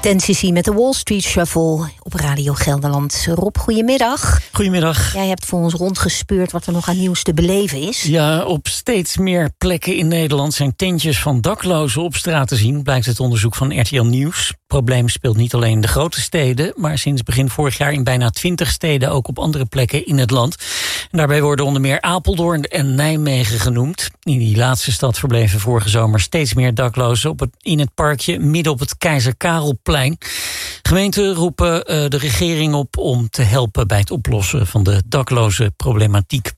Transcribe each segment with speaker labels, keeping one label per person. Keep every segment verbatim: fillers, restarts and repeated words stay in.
Speaker 1: ten C C met de Wall Street Shuffle op Radio Gelderland. Rob, goedemiddag.
Speaker 2: Goedemiddag.
Speaker 1: Jij hebt voor ons rondgespeurd wat er nog aan nieuws te beleven is.
Speaker 2: Ja, op steeds meer plekken in Nederland zijn tentjes van daklozen op straat te zien, blijkt het onderzoek van R T L Nieuws. Het probleem speelt niet alleen in de grote steden, maar sinds begin vorig jaar in bijna twintig steden ook op andere plekken in het land. En daarbij worden onder meer Apeldoorn en Nijmegen genoemd. In die laatste stad verbleven vorige zomer steeds meer daklozen op het, in het parkje midden op het Keizer Karelplein. Gemeenten roepen uh, de regering op om te helpen bij het oplossen van de daklozenproblematiek.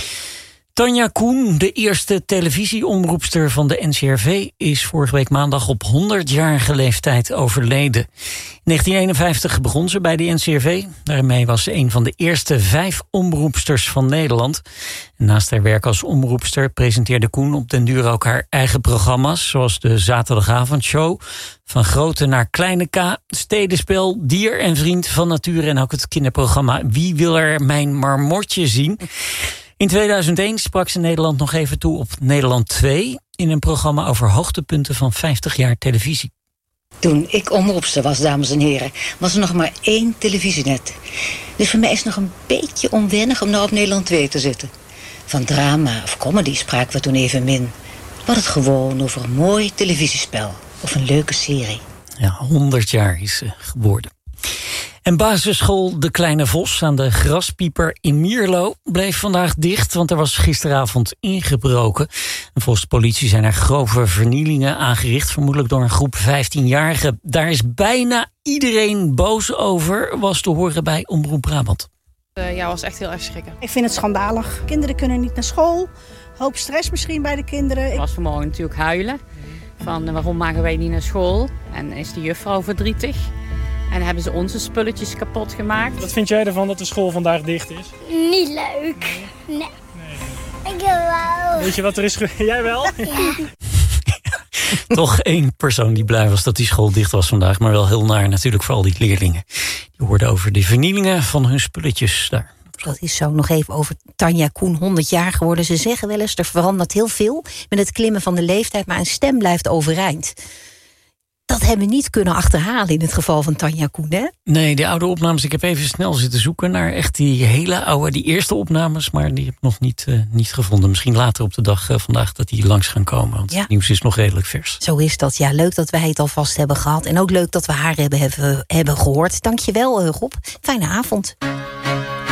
Speaker 2: Tanja Koen, de eerste televisieomroepster van de N C R V, is vorige week maandag op honderdjarige leeftijd overleden. In negentien eenenvijftig begon ze bij de N C R V. Daarmee was ze een van de eerste vijf omroepsters van Nederland. En naast haar werk als omroepster presenteerde Koen op den duur ook haar eigen programma's, zoals de Zaterdagavondshow, Van Grote naar Kleine K, Stedenspel, Dier en Vriend van Natuur en ook het kinderprogramma Wie wil er mijn marmotje zien? In tweeduizend één sprak ze Nederland nog even toe op Nederland twee in een programma over hoogtepunten van vijftig jaar televisie.
Speaker 3: Toen ik omroepster was, dames en heren, was er nog maar één televisienet. Dus voor mij is het nog een beetje onwennig om nou op Nederland twee te zitten. Van drama of comedy spraken we toen even min. We hadden het gewoon over een mooi televisiespel of een leuke serie.
Speaker 2: Ja, honderd jaar is ze geworden. En basisschool De Kleine Vos aan de Graspieper in Mierlo bleef vandaag dicht, want er was gisteravond ingebroken. En volgens de politie zijn er grove vernielingen aangericht, vermoedelijk door een groep vijftienjarigen. Daar is bijna iedereen boos over, was te horen bij Omroep Brabant.
Speaker 4: Uh, ja, was echt heel erg schrikken.
Speaker 5: Ik vind het schandalig. Kinderen kunnen niet naar school. Hoop stress misschien bij de kinderen.
Speaker 4: Ik was vanmorgen natuurlijk huilen. Van waarom mogen wij niet naar school? En is de juffrouw verdrietig? En hebben ze onze spulletjes kapot gemaakt.
Speaker 6: Wat vind jij ervan dat de school vandaag dicht is?
Speaker 7: Niet leuk. Nee. nee. Ik wel.
Speaker 6: Weet je wat er is ge- Jij wel?
Speaker 7: Ja.
Speaker 2: Toch één persoon die blij was dat die school dicht was vandaag. Maar wel heel naar natuurlijk voor al die leerlingen. Die hoorden over de vernielingen van hun spulletjes daar.
Speaker 1: Dat is zo. Nog even over Tanja Koen, honderd jaar geworden. Ze zeggen wel eens, er verandert heel veel met het klimmen van de leeftijd, maar een stem blijft overeind. Dat hebben we niet kunnen achterhalen in het geval van Tanja Koen, hè?
Speaker 2: Nee, die oude opnames, ik heb even snel zitten zoeken naar echt die hele oude, die eerste opnames, maar die heb ik nog niet, uh, niet gevonden. Misschien later op de dag uh, vandaag dat die langs gaan komen, want ja. Het nieuws is nog redelijk vers.
Speaker 1: Zo is dat, ja. Leuk dat wij het alvast hebben gehad en ook leuk dat we haar hebben, hebben, hebben gehoord. Dank je wel, Rob. Fijne avond.